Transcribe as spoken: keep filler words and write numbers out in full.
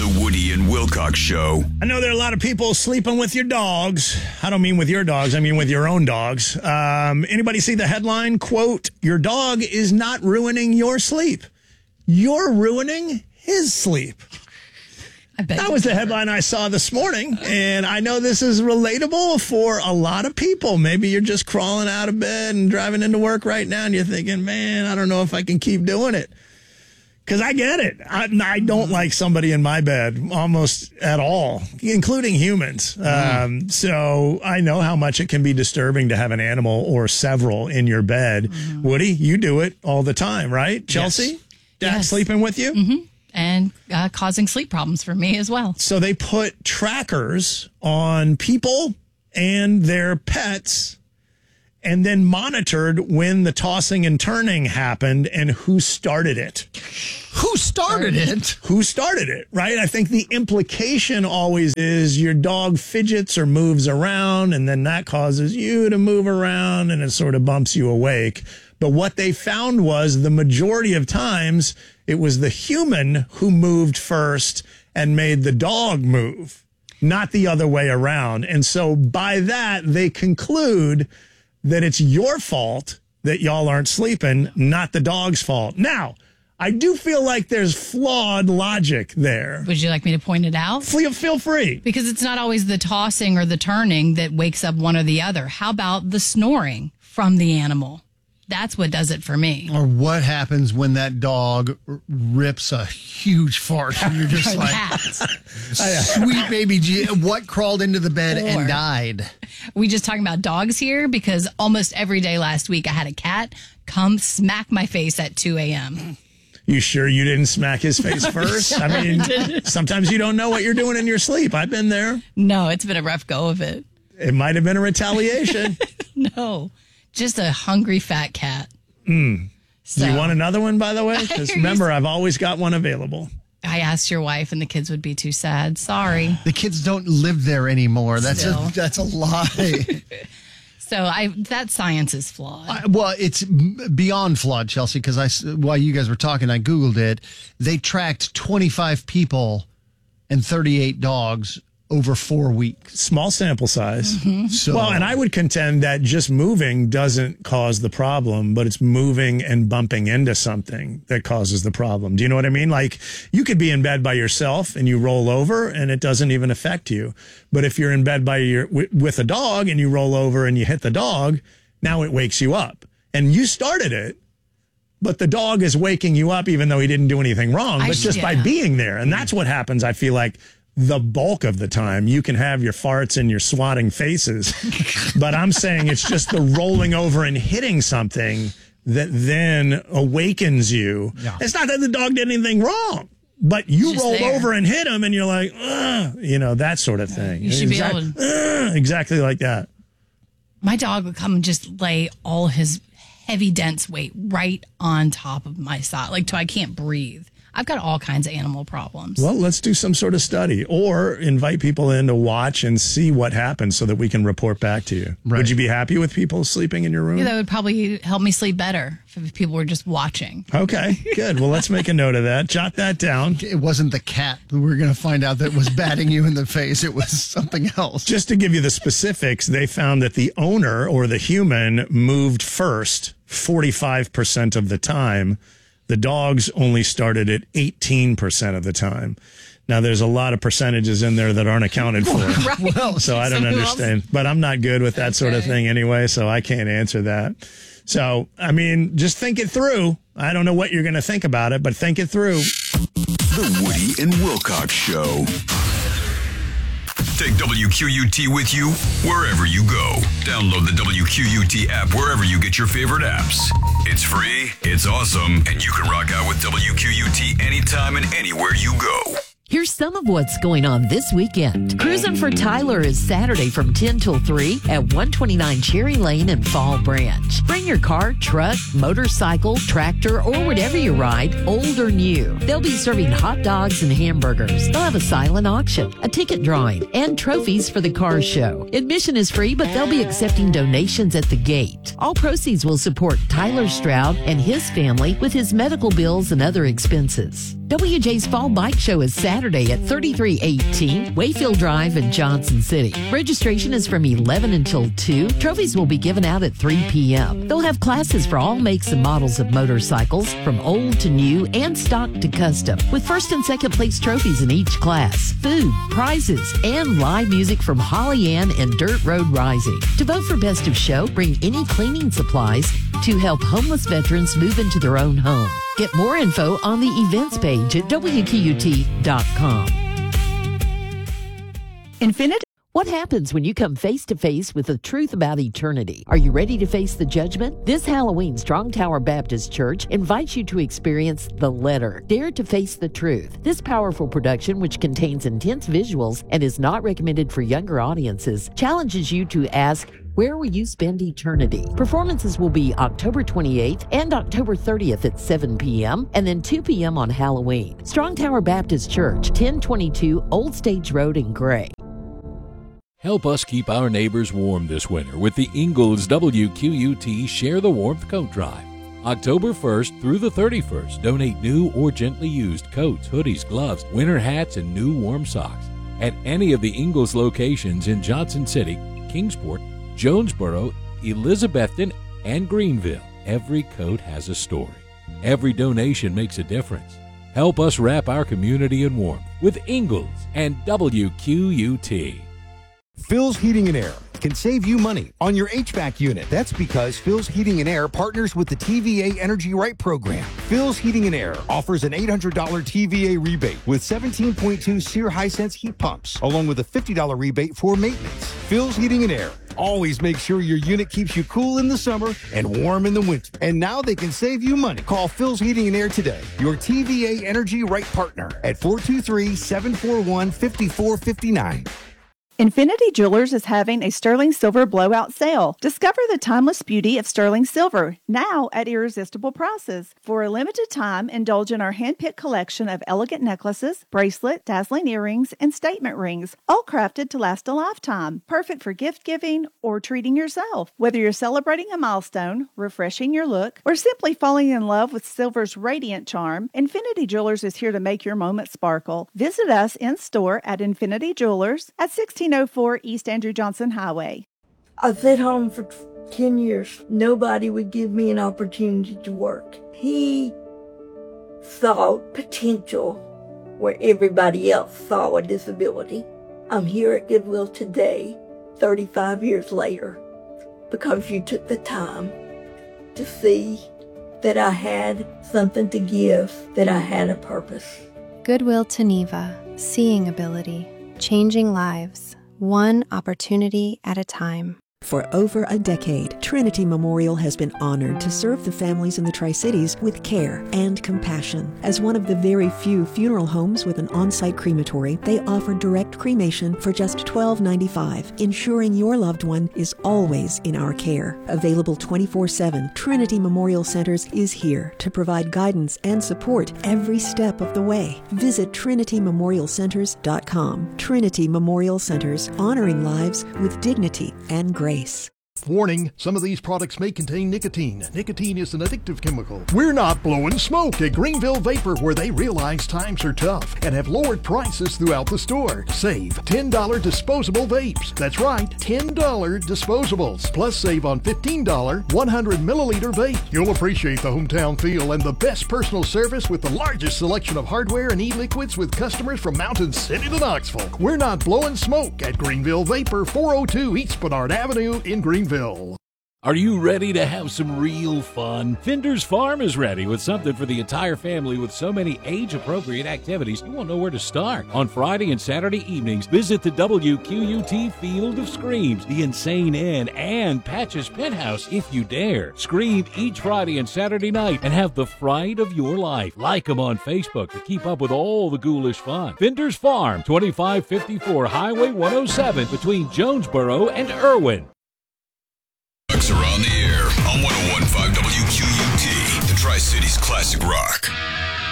The Woody and Wilcox Show. I know there are a lot of people sleeping with your dogs. I don't mean with your dogs. I mean with your own dogs. Um, anybody see the headline? Quote, your dog is not ruining your sleep. You're ruining his sleep. I bet that was the headline I saw this morning, and I know this is relatable for a lot of people. Maybe you're just crawling out of bed and driving into work right now, and you're thinking, man, I don't know if I can keep doing it. Because I get it. I, I don't like somebody in my bed almost at all, including humans. Mm. Um, so I know how much it can be disturbing to have an animal or several in your bed. Mm. Woody, you do it all the time, right? Chelsea? Yes. Dad yes. sleeping with you? Mm-hmm. And uh, causing sleep problems for me as well. So they put trackers on people and their pets and then monitored when the tossing and turning happened and who started it. Who started it? Who started it, right? I think the implication always is your dog fidgets or moves around, and then that causes you to move around, and it sort of bumps you awake. But what they found was the majority of times it was the human who moved first and made the dog move, not the other way around. And so by that, they conclude that it's your fault that y'all aren't sleeping, not the dog's fault. Now, I do feel like there's flawed logic there. Would you like me to point it out? Feel, feel free. Because it's not always the tossing or the turning that wakes up one or the other. How about the snoring from the animal? That's what does it for me. Or what happens when that dog r- rips a huge fart and you're just like, sweet baby G, what crawled into the bed or, and died? We just talking about dogs here because almost every day last week I had a cat come smack my face at two a.m. You sure you didn't smack his face first? I mean, sometimes you don't know what you're doing in your sleep. I've been there. No, it's been a rough go of it. It might have been a retaliation. No. Just a hungry fat cat. Mm. So, do you want another one, by the way? Because remember, I've always got one available. I asked your wife, and the kids would be too sad. Sorry. The kids don't live there anymore. That's a, that's a lie. So I that science is flawed. I, well, it's beyond flawed, Chelsea, because I, while you guys were talking, I Googled it. They tracked twenty-five people and thirty-eight dogs over four weeks. Small sample size. Mm-hmm. So, well, and I would contend that just moving doesn't cause the problem, but it's moving and bumping into something that causes the problem. Do you know what I mean? Like, you could be in bed by yourself and you roll over and it doesn't even affect you. But if you're in bed by your w- with a dog and you roll over and you hit the dog, now it wakes you up. And you started it, but the dog is waking you up even though he didn't do anything wrong, but I, just yeah. by being there. And that's what happens, I feel like, the bulk of the time. You can have your farts and your swatting faces, but I'm saying it's just the rolling over and hitting something that then awakens you. Yeah. It's not that the dog did anything wrong, but you rolled there. over and hit him and you're like, ugh, you know, that sort of thing. You should exactly, be able to. Ugh, exactly like that. My dog would come and just lay all his heavy, dense weight right on top of my side, like, till I can't breathe. I've got all kinds of animal problems. Well, let's do some sort of study or invite people in to watch and see what happens so that we can report back to you. Right. Would you be happy with people sleeping in your room? Yeah, that would probably help me sleep better if people were just watching. Okay, good. Well, let's make a note of that. Jot that down. It wasn't the cat that we're going to find out that was batting you in the face. It was something else. Just to give you the specifics, they found that the owner or the human moved first forty-five percent of the time. The dogs only started at eighteen percent of the time. Now, there's a lot of percentages in there that aren't accounted for. Right. Well, so I don't understand. But I'm not good with that okay. sort of thing anyway, so I can't answer that. So, I mean, just think it through. I don't know what you're going to think about it, but think it through. The Woody and Wilcox Show. Take W Q U T with you wherever you go. Download the W Q U T app wherever you get your favorite apps. It's free, it's awesome, and you can rock out with W Q U T anytime and anywhere you go. Here's some of what's going on this weekend. Cruising for Tyler is Saturday from ten till three at one twenty-nine Cherry Lane in Fall Branch. Bring your car, truck, motorcycle, tractor, or whatever you ride, old or new. They'll be serving hot dogs and hamburgers. They'll have a silent auction, a ticket drawing, and trophies for the car show. Admission is free, but they'll be accepting donations at the gate. All proceeds will support Tyler Stroud and his family with his medical bills and other expenses. W J's Fall Bike Show is Saturday Saturday at thirty-three eighteen Wayfield Drive in Johnson City. Registration is from eleven until two. Trophies will be given out at three p.m. They'll have classes for all makes and models of motorcycles, from old to new and stock to custom, with first and second place trophies in each class, food, prizes, and live music from Holly Ann and Dirt Road Rising. To vote for Best of Show, bring any cleaning supplies to help homeless veterans move into their own home. Get more info on the events page at W Q U T dot com. Infinity. What happens when you come face to face with the truth about eternity? Are you ready to face the judgment? This Halloween, Strong Tower Baptist Church invites you to experience The Letter, Dare to Face the Truth. This powerful production, which contains intense visuals and is not recommended for younger audiences, challenges you to ask, where will you spend eternity? Performances will be October twenty-eighth and October thirtieth at seven p.m. and then two p.m. on Halloween. Strong Tower Baptist Church, ten twenty-two Old Stage Road in Gray. Help us keep our neighbors warm this winter with the Ingalls W Q U T Share the Warmth Coat Drive. October first through the thirty-first, donate new or gently used coats, hoodies, gloves, winter hats, and new warm socks at any of the Ingalls locations in Johnson City, Kingsport, Jonesboro, Elizabethton, and Greenville. Every coat has a story. Every donation makes a difference. Help us wrap our community in warmth with Ingalls and W Q U T. Phil's Heating and Air can save you money on your H V A C unit. That's because Phil's Heating and Air partners with the T V A Energy Right program. Phil's Heating and Air offers an eight hundred dollars T V A rebate with seventeen point two SEER Hisense heat pumps, along with a fifty dollars rebate for maintenance. Phil's Heating and Air always make sure your unit keeps you cool in the summer and warm in the winter. And now they can save you money. Call Phil's Heating and Air today, your T V A Energy Right partner, at four two three, seven four one, five four five nine. Infinity Jewelers is having a sterling silver blowout sale. Discover the timeless beauty of sterling silver, now at irresistible prices. For a limited time, indulge in our hand-picked collection of elegant necklaces, bracelet, dazzling earrings, and statement rings, all crafted to last a lifetime. Perfect for gift-giving or treating yourself. Whether you're celebrating a milestone, refreshing your look, or simply falling in love with silver's radiant charm, Infinity Jewelers is here to make your moment sparkle. Visit us in-store at Infinity Jewelers at sixteen oh four East Andrew Johnson Highway. I sat home for ten years. Nobody would give me an opportunity to work. He saw potential where everybody else saw a disability. I'm here at Goodwill today, thirty-five years later, because you took the time to see that I had something to give, that I had a purpose. Goodwill Geneva, seeing ability, changing lives, one opportunity at a time. For over a decade, Trinity Memorial has been honored to serve the families in the Tri-Cities with care and compassion. As one of the very few funeral homes with an on-site crematory, they offer direct cremation for just twelve ninety-five, ensuring your loved one is always in our care. Available twenty-four seven, Trinity Memorial Centers is here to provide guidance and support every step of the way. Visit trinity memorial centers dot com. Trinity Memorial Centers, honoring lives with dignity and grace. Warning, some of these products may contain nicotine. Nicotine is an addictive chemical. We're not blowing smoke at Greenville Vapor, where they realize times are tough and have lowered prices throughout the store. Save ten dollars disposable vapes. That's right, ten dollars disposables. Plus save on fifteen dollars one hundred milliliter vape. You'll appreciate the hometown feel and the best personal service with the largest selection of hardware and e-liquids with customers from Mountain City to Knoxville. We're not blowing smoke at Greenville Vapor, four oh two East Bernard Avenue in Greenville. Are you ready to have some real fun? Finder's Farm is ready with something for the entire family with so many age-appropriate activities you won't know where to start. On Friday and Saturday evenings, visit the W Q U T Field of Screams, the Insane Inn, and Patch's Penthouse if you dare. Scream each Friday and Saturday night and have the fright of your life. Like them on Facebook to keep up with all the ghoulish fun. Finder's Farm, twenty-five fifty-four Highway one oh seven between Jonesboro and Irwin. Are on the air on one oh one point five W Q U T, the Tri-Cities Classic Rock.